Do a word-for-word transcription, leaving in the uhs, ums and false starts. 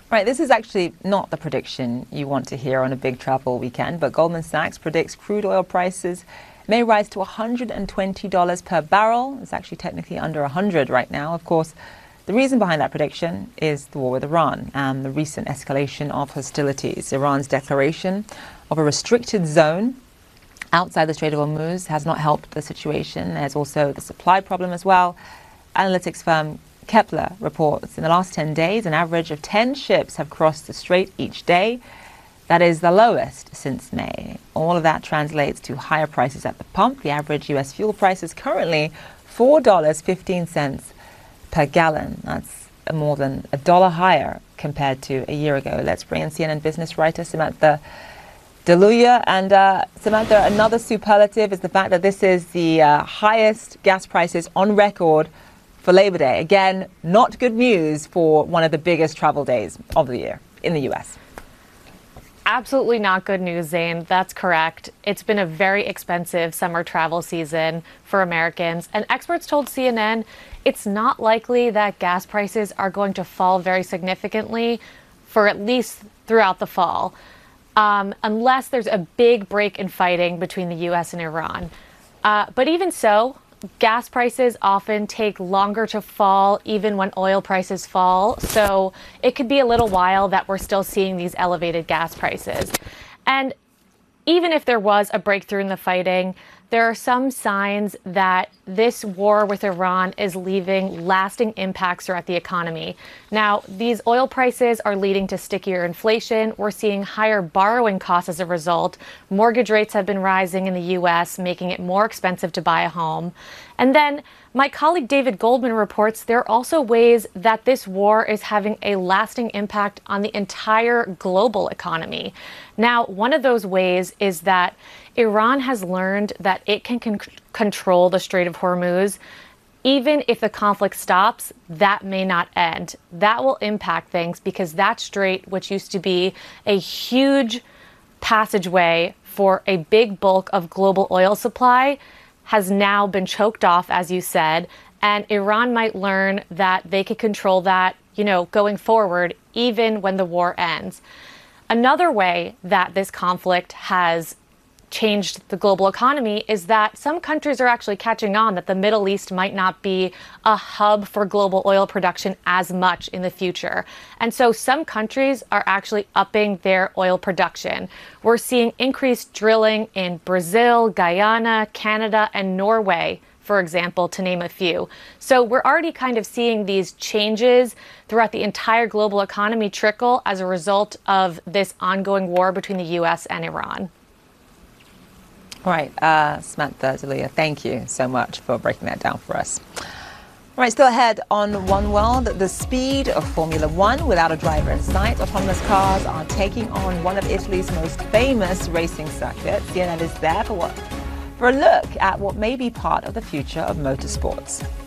Right, this is actually not the prediction you want to hear on a big travel weekend, but Goldman Sachs predicts crude oil prices may rise to one hundred twenty dollars per barrel. It's actually technically under one hundred right now. Of course, the reason behind that prediction is the war with Iran and the recent escalation of hostilities. Iran's declaration of a restricted zone outside the Strait of Hormuz has not helped the situation. There's also the supply problem as well. Analytics firm Kepler reports in the last ten days, an average of ten ships have crossed the strait each day. That is the lowest since May. All of that translates to higher prices at the pump. The average U S fuel price is currently four dollars and fifteen cents per gallon. That's more than a dollar higher compared to a year ago. Let's bring in C N N business writer Samantha Deluya. And uh, Samantha, another superlative is the fact that this is the uh, highest gas prices on record for Labor Day. Again, not good news for one of the biggest travel days of the year in the U S. Absolutely not good news, Zain. That's correct. It's been a very expensive summer travel season for Americans, and experts told C N N it's not likely that gas prices are going to fall very significantly for at least throughout the fall, um, unless there's a big break in fighting between the U S and Iran. Uh, but even so, gas prices often take longer to fall even when oil prices fall. So it could be a little while that we're still seeing these elevated gas prices. And even if there was a breakthrough in the fighting, there are some signs that this war with Iran is leaving lasting impacts throughout the economy. Now, these oil prices are leading to stickier inflation. We're seeing higher borrowing costs as a result. Mortgage rates have been rising in the U S, making it more expensive to buy a home. And then my colleague David Goldman reports there are also ways that this war is having a lasting impact on the entire global economy. Now, one of those ways is that Iran has learned that it can con- control the Strait of Hormuz. Even if the conflict stops, that may not end. That will impact things because that strait, which used to be a huge passageway for a big bulk of global oil supply, has now been choked off, as you said, and Iran might learn that they could control that, you know, going forward, even when the war ends. Another way that this conflict has changed the global economy is that some countries are actually catching on that the Middle East might not be a hub for global oil production as much in the future. And so some countries are actually upping their oil production. We're seeing increased drilling in Brazil, Guyana, Canada, and Norway, for example, to name a few. So we're already kind of seeing these changes throughout the entire global economy trickle as a result of this ongoing war between the U S and Iran. All right, uh, Samantha Deluya, thank you so much for breaking that down for us. All right, still ahead on One World, the speed of Formula One without a driver in sight. Autonomous cars are taking on one of Italy's most famous racing circuits. C N N is there for what? For a look at what may be part of the future of motorsports.